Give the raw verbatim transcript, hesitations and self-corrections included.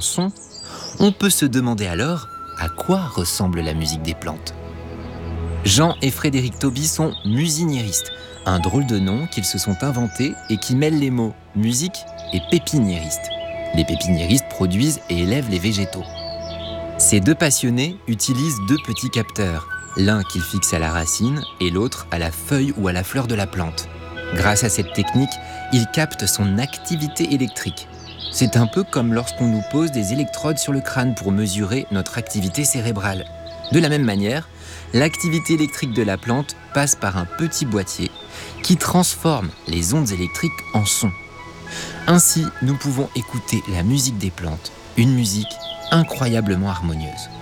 en son, on peut se demander alors à quoi ressemble la musique des plantes. Jean et Frédéric Tauby sont musiniéristes, un drôle de nom qu'ils se sont inventés et qui mêle les mots musique et pépiniériste. Les pépiniéristes produisent et élèvent les végétaux. Ces deux passionnés utilisent deux petits capteurs, l'un qu'ils fixent à la racine et l'autre à la feuille ou à la fleur de la plante. Grâce à cette technique, ils captent son activité électrique. C'est un peu comme lorsqu'on nous pose des électrodes sur le crâne pour mesurer notre activité cérébrale. De la même manière, l'activité électrique de la plante passe par un petit boîtier qui transforme les ondes électriques en sons. Ainsi, nous pouvons écouter la musique des plantes, une musique incroyablement harmonieuse.